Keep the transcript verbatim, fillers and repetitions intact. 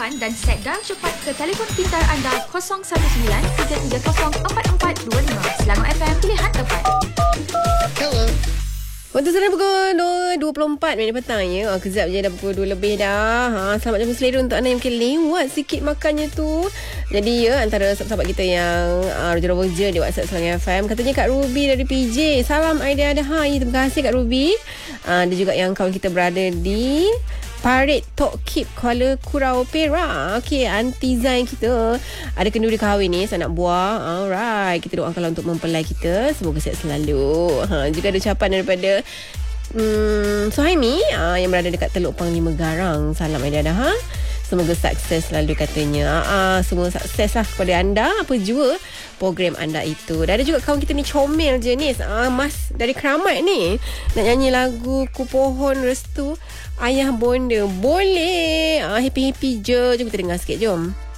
harapan dan set darah cepat ke telefon pintar anda kosong satu sembilan tiga tiga kosong empat empat dua lima. Selangor F M, pilihan tepat. Hello. Waktu sekarang pukul dua puluh empat minit petang ya. Oh, kejap je dah pukul dua lebih dah. Ha, selamat jam selera untuk anda yang mungkin lewat sikit makannya tu. Jadi ya, antara sahabat kita yang uh, roja-roja di WhatsApp Selangor F M, katanya Kak Ruby dari P J. Salam Aida ada hai. Terima kasih Kak Ruby. Uh, ada juga yang kawan kita berada di Parit Tok Kip Kuala Kurau Perak. Okey, Aunty Zain kita ada kenduri kahwin ni, saya nak buah. Alright, kita doakanlah untuk mempelai kita, semoga sihat selalu. Ha, juga ada ucapan daripada hmm, Suhaimi uh, yang berada dekat Teluk Panglima Garang. Salam Aida dah. Ha? Semoga sukses selalu katanya. Uh, semua sukses lah kepada anda apa jua program anda itu. Dan ada juga kawan kita ni comel je ni. Uh, Mas dari Keramat ni nak nyanyi lagu Ku Pohon Restu Ayah Bonda. Boleh. Uh, happy-happy je. Jom kita dengar sikit. Jom.